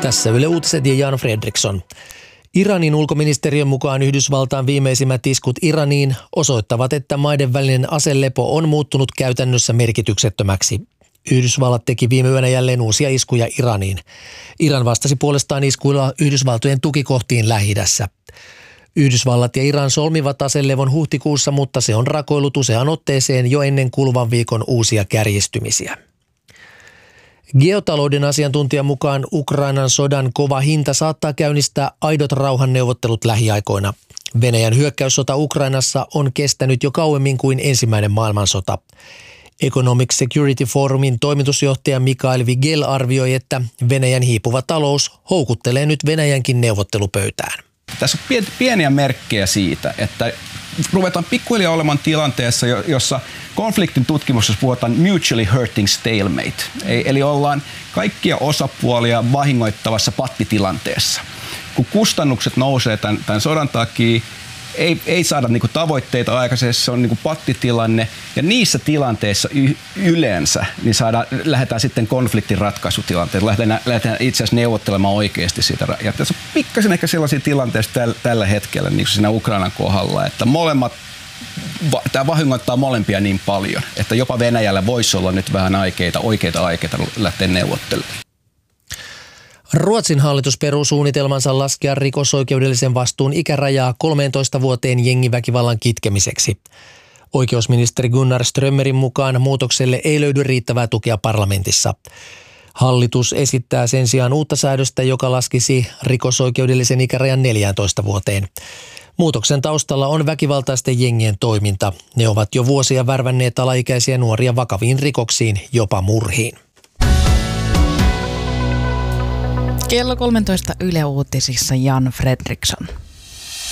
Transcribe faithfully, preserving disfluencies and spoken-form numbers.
Tässä Yle Uutiset ja Jan Fredriksson. Iranin ulkoministeriön mukaan Yhdysvaltain viimeisimmät iskut Iraniin osoittavat, että maiden välinen aselepo on muuttunut käytännössä merkityksettömäksi. Yhdysvallat teki viime yönä jälleen uusia iskuja Iraniin. Iran vastasi puolestaan iskuilla Yhdysvaltojen tukikohtiin Lähi-idässä. Yhdysvallat ja Iran solmivat aselevon huhtikuussa, mutta se on rakoillut useaan otteeseen jo ennen kuluvan viikon uusia kärjistymisiä. Geotalouden asiantuntijan mukaan Ukrainan sodan kova hinta saattaa käynnistää aidot rauhanneuvottelut lähiaikoina. Venäjän hyökkäyssota Ukrainassa on kestänyt jo kauemmin kuin ensimmäinen maailmansota. Economic Security Forumin toimitusjohtaja Mikhail Vigel arvioi, että Venäjän hiipuva talous houkuttelee nyt Venäjänkin neuvottelupöytään. Tässä on pieniä merkkejä siitä, että ruvetaan pikkuhiljaa olemaan tilanteessa, jossa konfliktin tutkimuksessa puhutaan mutually hurting stalemate. Eli ollaan kaikkia osapuolia vahingoittavassa pattitilanteessa. Kun kustannukset nousee tämän, tämän sodan takia, ei, ei saada niinku tavoitteita aikaisessa, se on niinku pattitilanne. Ja niissä tilanteissa y- yleensä niin saadaan, lähdetään sitten konfliktin ratkaisutilanteeseen. Lähdetään, lähdetään itse asiassa neuvottelemaan oikeasti siitä. Ja tässä on pikkasen ehkä sellaisia tilanteissa täl, tällä hetkellä, niin kuin siinä Ukrainan kohdalla, että molemmat, va, tämä vahingoittaa molempia niin paljon, että jopa Venäjällä voisi olla nyt vähän aikeita, oikeita aikeita lähteä neuvottelemaan. Ruotsin hallitus peruu suunnitelmansa laskea rikosoikeudellisen vastuun ikärajaa kolmeentoista vuoteen jengiväkivallan kitkemiseksi. Oikeusministeri Gunnar Strömmerin mukaan muutokselle ei löydy riittävää tukea parlamentissa. Hallitus esittää sen sijaan uutta säädöstä, joka laskisi rikosoikeudellisen ikärajan neljääntoista vuoteen. Muutoksen taustalla on väkivaltaisten jengien toiminta. Ne ovat jo vuosia värvänneet alaikäisiä nuoria vakaviin rikoksiin, jopa murhiin. Kello kolmetoista Yle Uutisissa Jan Fredriksson.